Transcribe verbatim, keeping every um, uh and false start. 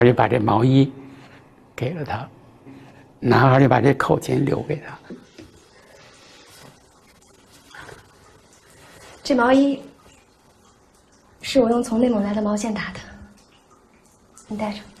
我就把这毛衣给了他，男孩就把这口琴留给他。 这毛衣是我用从内蒙来的毛线打的，你带着。